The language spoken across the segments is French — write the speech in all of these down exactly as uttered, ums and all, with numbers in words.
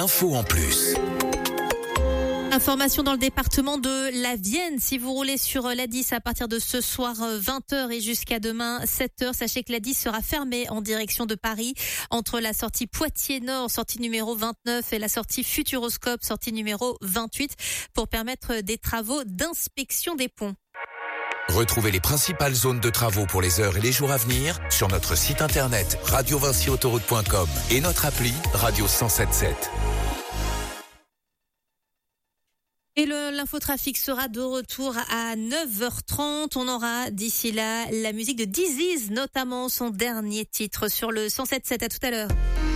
l'info en plus. Information dans le département de la Vienne. Si vous roulez sur l'A dix à partir de ce soir vingt heures et jusqu'à demain sept heures, sachez que l'A dix sera fermée en direction de Paris entre la sortie Poitiers-Nord, sortie numéro vingt-neuf, et la sortie Futuroscope, sortie numéro vingt-huit, pour permettre des travaux d'inspection des ponts. Retrouvez les principales zones de travaux pour les heures et les jours à venir sur notre site internet radio vinci autoroute point com et notre appli Radio cent sept sept. Et le, l'infotrafic sera de retour à neuf heures trente. On aura d'ici là la musique de Disease, notamment son dernier titre sur le cent sept sept. À tout à l'heure.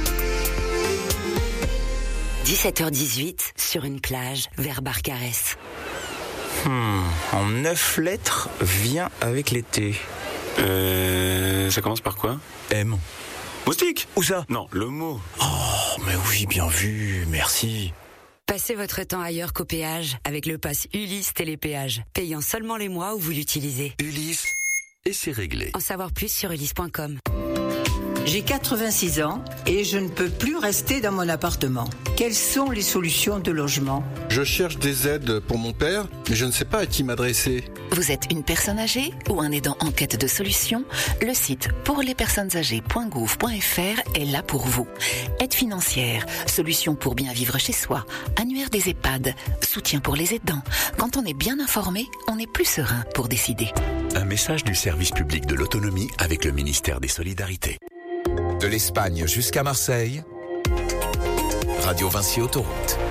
dix-sept heures dix-huit, sur une plage vers Barcarès. Hmm, en neuf lettres, vient avec l'été. Euh, ça commence par quoi? M. Moustique? Où ça? Non, le mot. Oh, mais oui, bien vu, merci. Passez votre temps ailleurs qu'au péage avec le pass Ulysse Télépéage, payant seulement les mois où vous l'utilisez. Ulysse, et c'est réglé. En savoir plus sur ulysse point com. J'ai quatre-vingt-six ans et je ne peux plus rester dans mon appartement. Quelles sont les solutions de logement? Je cherche des aides pour mon père, mais je ne sais pas à qui m'adresser. Vous êtes une personne âgée ou un aidant en quête de solutions? Le site pour les personnes âgées point gouv point f r est là pour vous. Aide financière, solutions pour bien vivre chez soi, annuaire des EHPAD, soutien pour les aidants. Quand on est bien informé, on est plus serein pour décider. Un message du service public de l'autonomie avec le ministère des Solidarités. De l'Espagne jusqu'à Marseille, Radio Vinci Autoroute.